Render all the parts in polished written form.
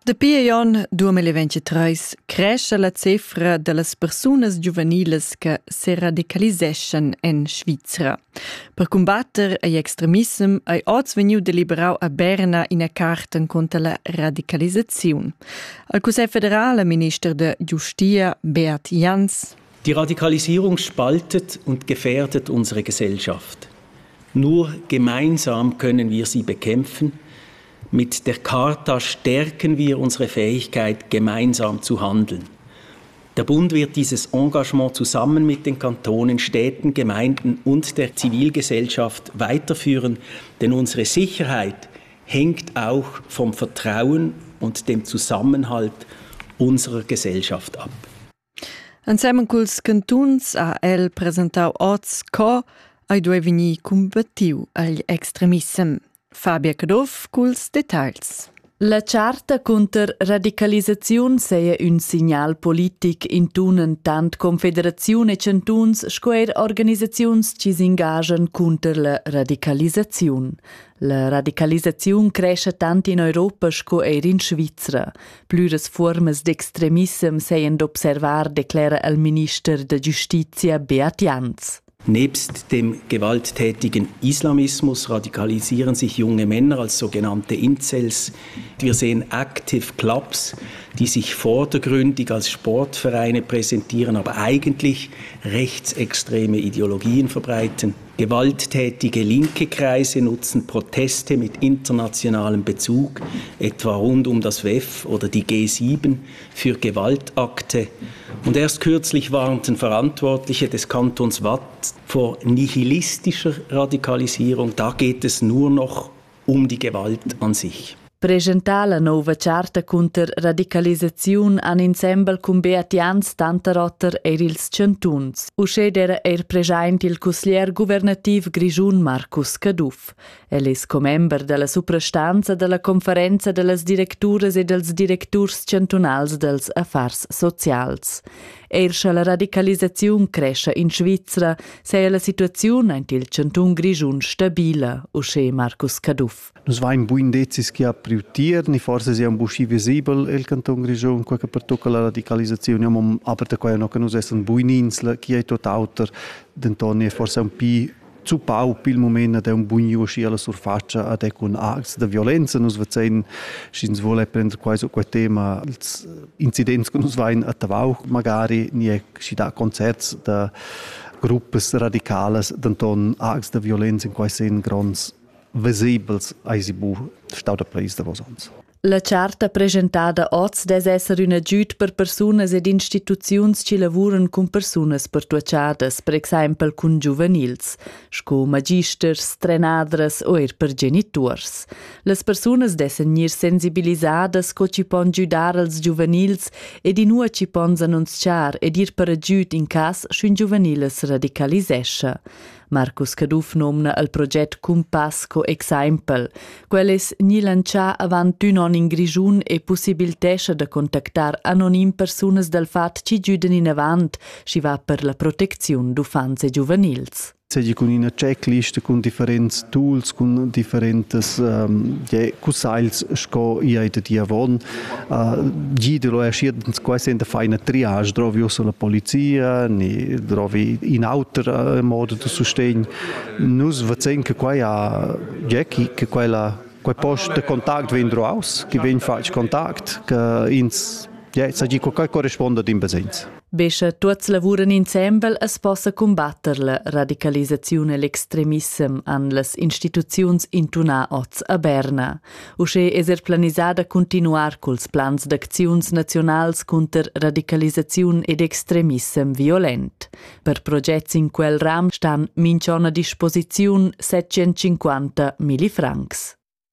Da Piajon 2023 cresce la cifra delle persunas juveniles che si radicaliseschen in Svizzera. Per combattere gli extremism è oggi veniu deliberau a Berna in a carta contro la radicalizzazione. Al Consiglio federale, Minister der Justia Beat Jans. Die Radikalisierung spaltet und gefährdet unsere Gesellschaft. Nur gemeinsam können wir sie bekämpfen. Mit der Charta stärken wir unsere Fähigkeit, gemeinsam zu handeln. Der Bund wird dieses Engagement zusammen mit den Kantonen, Städten, Gemeinden und der Zivilgesellschaft weiterführen, denn unsere Sicherheit hängt auch vom Vertrauen und dem Zusammenhalt unserer Gesellschaft ab. Insieme culs cantuns ha el presentau oz co ai due vegni combattiu agli extremism. Fabia Cadoff culs details. La Charta contro radicalizzazione sia un segnal politic intunen tant Confederazione e cantuns scoer organizzazions ci si ingagian contro la radicalizzazione. La radicalizzazione cresce tant in Europa sco eir in Svizzera. Plures formas d'extremism seien d'observar, declara il Minister der Justizia Beat Jans. Nebst dem gewalttätigen Islamismus radikalisieren sich junge Männer als sogenannte Incels. Wir sehen Active Clubs, die sich vordergründig als Sportvereine präsentieren, aber eigentlich rechtsextreme Ideologien verbreiten. Gewalttätige linke Kreise nutzen Proteste mit internationalem Bezug, etwa rund um das WEF oder die G7, für Gewaltakte. Und erst kürzlich warnten Verantwortliche des Kantons Waadt vor nihilistischer Radikalisierung. Da geht es nur noch um die Gewalt an sich. Presentà la nova Charta contro radicalizzazione an ensemble con Beat Jans, Tantarotter e ils cantuns. Usced era present il consiglier governativ Grischun Marcus Caduff. El es comember della suprastanza della conferenza delles directures e dels directurs cantunals dels affars socials. Erscha la radicalizzazione cresce in Svizzera, sei la situazione in il cantun Grischun stabila, usce Marcus Caduff. Nus vain buin decis che a priutier, ni forse sia un busci visibile il canton Grischun, quel che pertocca la radicalizzazione, aber da quai no che nus essen buininsla, chi è tot autor, d'Antoni è forse un pi zu pau pil moment da un bugno usci alla surfaccia ad con acts de violenza nus vezen schins vuole prendere quasi quel tema els incidents che nus vain a tavau magari ni è si da concerts da gruppes radicales d'anton acts de violenza in quai sen grans visibils ai si bu stau da preis da vosons. La Charta presentata oggi deve essere un aiuto per persone ed istituzioni che lavorano con persone pertuacciate, per esempio con giovanils, con magisters, trenadres o per genitori. Le persone devono essere sensibilizzate che ci possono aiutare als giovanils e di noi ci possono annunciare e dir per aiuto in caso che un giovanile si radicalizesce. Marcus Caduff nomna il progetto Compass co Example. Quelles ni lancià avant un an in Grischun e possibilitesce de contactar anonim personas del fat ci giuden in avant, ci va per la protezione d'ufans e giovanils. C'è con una checklist con differenti tools, con differenti consigli che io ho di avon. Gidelo è scelto quasi in una triage, trovi la polizia, trovi in altro modo di sostegno. Noi vediamo che qua che quel posto di contatto viene aus, che viene fatto contatto, che c'è qualche corrisponde in presenza. Bescha tutti lavorano insieme e si possa combattere la radicalizzazione e l'extremism an le istituzioni intuna oz a Berna. Usce è planizzata continuare con i plani d'azioni nazionali contro radicalizzazione ed extremism violent. Per progetti in quel ram stanno minciona a disposizione 750.000 francs.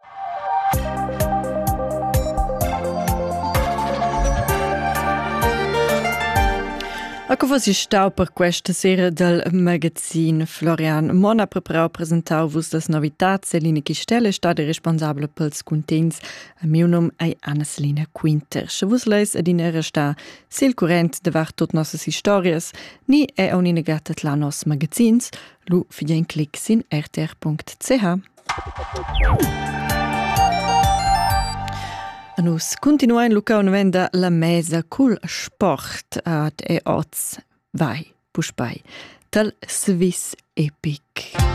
Ecco vos stau per questa sera del magazine Florian Mon ha presentau vos das novitats e Lina Chistelle sta de responsabile pels contents a meu nom è Anna-Selina Quinter. Se vos leis ad in era sta sil current de var tot nossas historias ni è un inegatat la nos magazins lu fidien clic sin rtr.ch. nus continuain Lucau venda la mesa cul sport ad e oz vai puspai tal Swiss Epic.